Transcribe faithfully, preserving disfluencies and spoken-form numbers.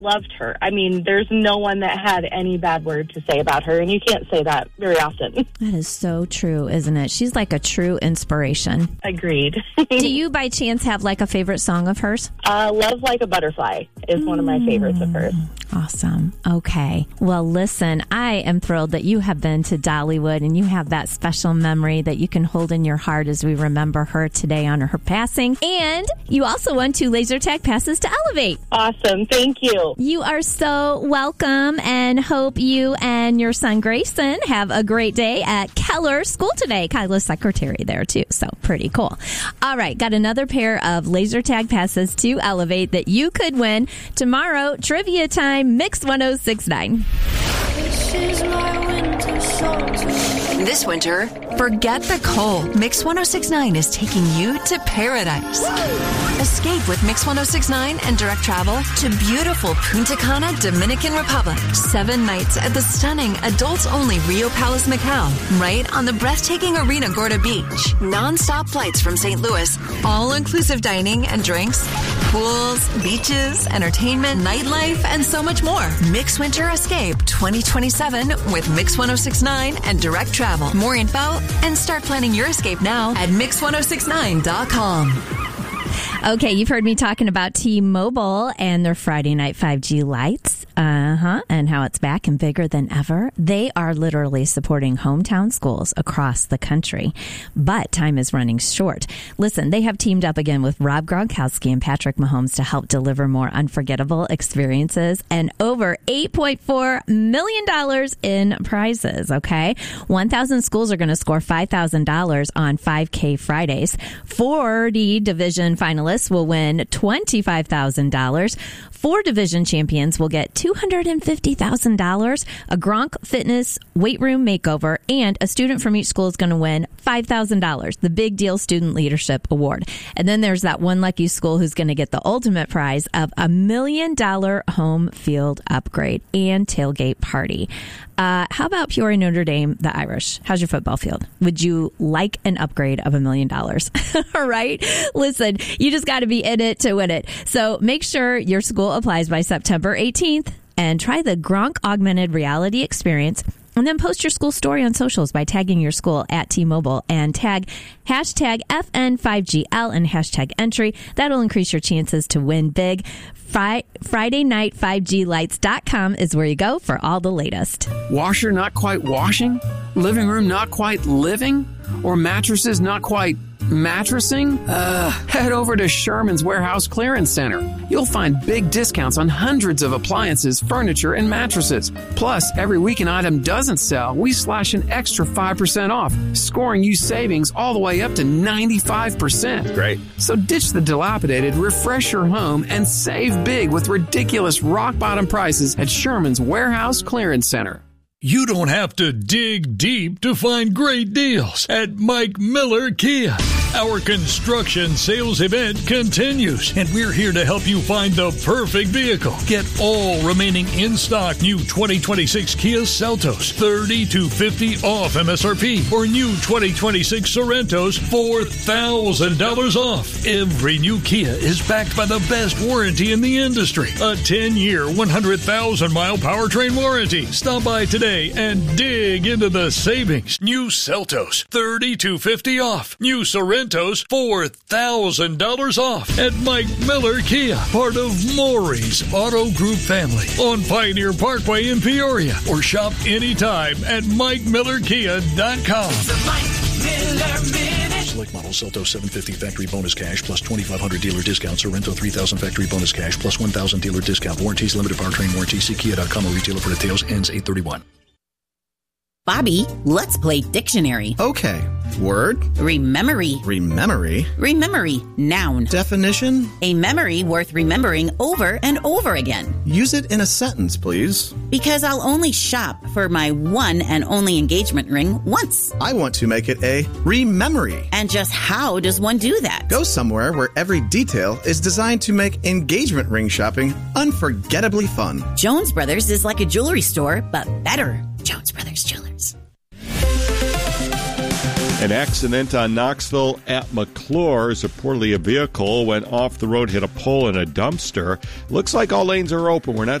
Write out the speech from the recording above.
loved her. I mean, there's no one that had any bad word to say about her, and you can't say that very often. That is so true, isn't it? She's like a true inspiration. Agreed. Do you, by chance, have like a favorite song of hers? Uh, Love Like a Butterfly is mm. one of my favorites of hers. Awesome. Okay. Well, listen, I am thrilled that you have been to Dollywood and you have that special memory that you can hold in your heart as we remember her today on her passing. And you also won two laser tag passes to Elevate. Awesome. Thank you. You are so welcome, and hope you and your son Grayson have a great day at Keller School today. Kyla's secretary there too, so pretty cool. All right, got another pair of laser tag passes to Elevate that you could win tomorrow. Trivia time, Mix one oh six point nine. This is my winter song to me. This winter, forget the cold. Mix one oh six point nine is taking you to paradise. Woo! Escape with Mix one oh six point nine and direct travel to beautiful Punta Cana, Dominican Republic. Seven nights at the stunning adults-only Rio Palace, Macau, right on the breathtaking Arena Gorda Beach. Non-stop flights from Saint Louis, all-inclusive dining and drinks, pools, beaches, entertainment, nightlife, and so much more. Mix Winter Escape twenty twenty-seven with Mix one oh six point nine and direct travel. More info and start planning your escape now at mix one oh six nine dot com. Okay, you've heard me talking about T-Mobile and their Friday night five G lights, uh-huh, and how it's back and bigger than ever. They are literally supporting hometown schools across the country, but time is running short. Listen, they have teamed up again with Rob Gronkowski and Patrick Mahomes to help deliver more unforgettable experiences and over eight point four million dollars in prizes, okay? one thousand schools are going to score five thousand dollars on five K Fridays. forty division finalists will win twenty-five thousand dollars. Four division champions will get two hundred fifty thousand dollars, a Gronk Fitness weight room makeover, and a student from each school is going to win five thousand dollars, the Big Deal Student Leadership Award. And then there's that one lucky school who's going to get the ultimate prize of a million dollar home field upgrade and tailgate party. Uh, how about Peoria Notre Dame, the Irish? How's your football field? Would you like an upgrade of a million dollars? All right. Listen, you just got to be in it to win it. So make sure your school applies by September eighteenth and try the Gronk Augmented Reality experience. And then post your school story on socials by tagging your school at T-Mobile and tag hashtag F N five G L and hashtag entry. That'll increase your chances to win big. Fri- Friday Night five G Lights dot com is where you go for all the latest. Washer not quite washing? Living room not quite living? Or mattresses not quite mattressing? Uh, head over to Sherman's Warehouse Clearance Center. You'll find big discounts on hundreds of appliances, furniture, and mattresses. Plus, every week an item doesn't sell, we slash an extra five percent off, scoring you savings all the way up to ninety-five percent. Great. So ditch the dilapidated, refresh your home, and save big with ridiculous rock-bottom prices at Sherman's Warehouse Clearance Center. You don't have to dig deep to find great deals at Mike Miller Kia. Our construction sales event continues, and we're here to help you find the perfect vehicle. Get all remaining in-stock new twenty twenty-six Kia Seltos, thirty-two fifty off M S R P, or new twenty twenty-six Sorrentos, four thousand dollars off. Every new Kia is backed by the best warranty in the industry, a ten-year, one hundred thousand mile powertrain warranty. Stop by today and dig into the savings. New Seltos, thirty-two fifty off. New Sorrentos, four thousand dollars off at Mike Miller Kia, part of Maury's Auto Group family on Pioneer Parkway in Peoria, or shop anytime at mike miller kia dot com. Select model Seltos seven fifty factory bonus cash plus twenty-five hundred dealer discount. Sorrento three thousand factory bonus cash plus one thousand dealer discount. Warranties limited powertrain warranty. See kia dot com or retailer for details. Ends eight thirty-one. Bobby, let's play dictionary. Okay. Word. Rememory. Rememory. Rememory. Noun. Definition. A memory worth remembering over and over again. Use it in a sentence, please. Because I'll only shop for my one and only engagement ring once. I want to make it a rememory. And just how does one do that? Go somewhere where every detail is designed to make engagement ring shopping unforgettably fun. Jones Brothers is like a jewelry store, but better. Jones Brothers Jewelers. An accident on Knoxville at McClure. Reportedly, a vehicle went off the road, hit a pole and a dumpster. Looks like all lanes are open. We're not